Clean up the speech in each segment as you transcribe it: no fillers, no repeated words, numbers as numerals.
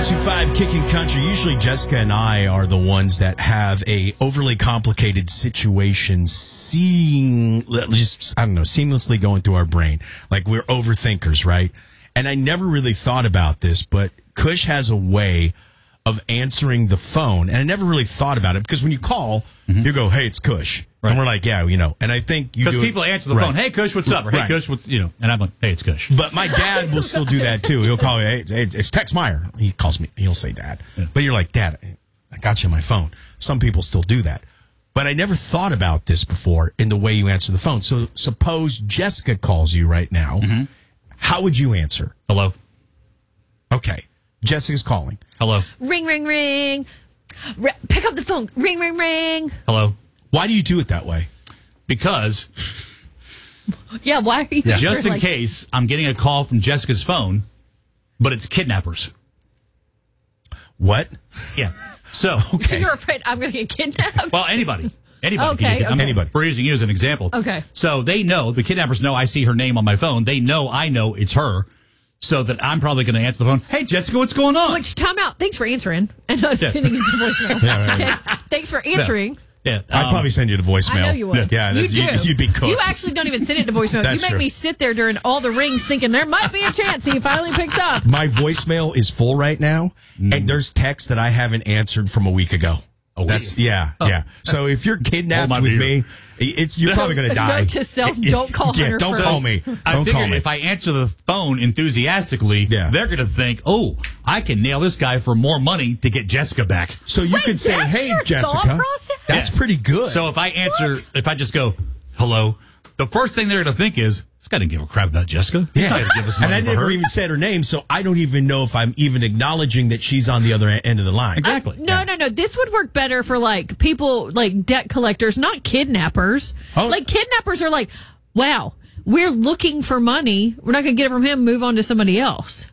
1025 Kicking Country. Usually Jessica and I are the ones that have a overly complicated situation seamlessly going through our brain. Like we're overthinkers, right? And I never really thought about this, but Kush has a way of answering the phone. And I never really thought about it because when you call, you go, hey, it's Kush. Right. And we're like, yeah, and I think you do. Because people answer the phone, hey, Kush, what's up? Or, hey, Kush, and I'm like, hey, it's Kush. But my dad will still do that, too. He'll call me, hey, it's Tex Meyer. He calls me, he'll say Dad. Yeah. But you're like, Dad, I got you on my phone. Some people still do that. But I never thought about this before in the way you answer the phone. So suppose Jessica calls you right now. Mm-hmm. How would you answer? Hello. Okay. Jessica's calling. Hello. Ring, ring, ring. Pick up the phone. Ring, ring, ring. Hello. Why do you do it that way? Because. Yeah, why are you just in case I'm getting a call from Jessica's phone, but it's kidnappers. What? Yeah. So. Okay. You're afraid I'm going to get kidnapped? Well, anybody. Okay. Anybody. We're using you as an example. Okay. So they know, the kidnappers know I see her name on my phone. They know I know it's her. So that I'm probably going to answer the phone. Hey, Jessica, what's going on? Which, time out. Thanks for answering. And I was sending it to voicemail. Okay. Thanks for answering. Yeah. I'd probably send you to voicemail. I know you would. Yeah, you do. You'd be cooked. You actually don't even send it to voicemail. You make me sit there during all the rings thinking there might be a chance he finally picks up. My voicemail is full right now, and there's texts that I haven't answered from a week ago. Yeah. So if you're kidnapped with me, you're probably going to die. Note to self: don't call Hunter. Don't call me. Don't call me. If I answer the phone enthusiastically, they're going to think, "Oh, I can nail this guy for more money to get Jessica back." So you could say, "Hey, Jessica." That's pretty good. So if I answer, if I just go, "Hello," the first thing they're going to think is, this guy didn't give a crap about Jessica. He's not going to give us money. And I never even said her name, so I don't even know if I'm even acknowledging that she's on the other end of the line. Exactly. No. This would work better for like people like debt collectors, not kidnappers. Oh. Like kidnappers are like, wow, we're looking for money. We're not going to get it from him. Move on to somebody else.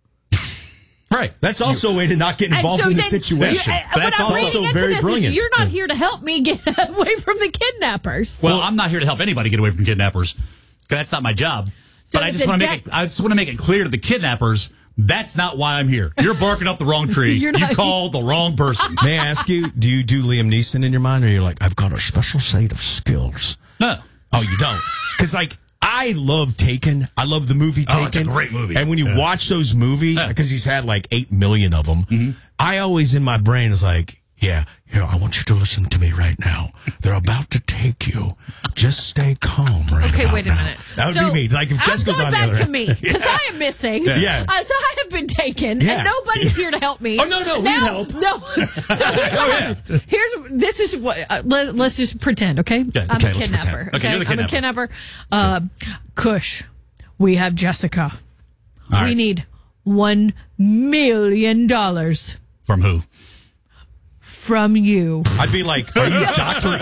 Right. That's also a way to not get involved in the situation. That's also very brilliant. You're not here to help me get away from the kidnappers. Well, I'm not here to help anybody get away from kidnappers. That's not my job. So but I just want to make it clear to the kidnappers, that's not why I'm here. You're barking up the wrong tree. You called the wrong person. May I ask you, do you do Liam Neeson in your mind, or you're like, I've got a special set of skills? No. Oh, you don't? Because, I love Taken. I love the movie Taken. Oh, it's a great movie. And when you watch those movies, because he's had 8 million of them, I always in my brain is like, here, I want you to listen to me right now. They're about to take you. Just stay calm right Okay, about wait a now. minute. That would be me. Like if Jessica's on the other end. Going back to me, because I am missing. Yeah. So I have been taken, and nobody's here to help me. Oh, no, we need help. No. So here's what happens. This is what, let's just pretend, okay? I'm a kidnapper. Okay, you're the kidnapper. I'm a kidnapper. Kush, we have Jessica. All we need $1 million. From who? From you. I'd be like, are you Dr.